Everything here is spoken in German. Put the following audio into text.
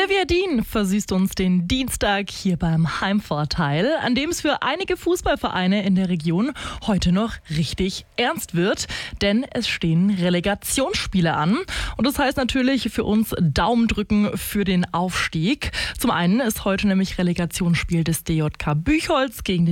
Olivia Dean versüßt uns den Dienstag hier beim Heimvorteil, an dem es für einige Fußballvereine in der Region heute noch richtig ernst wird, denn es stehen Relegationsspiele an. Und das heißt natürlich für uns Daumen drücken für den Aufstieg. Zum einen ist heute nämlich Relegationsspiel des DJK Büchholz gegen den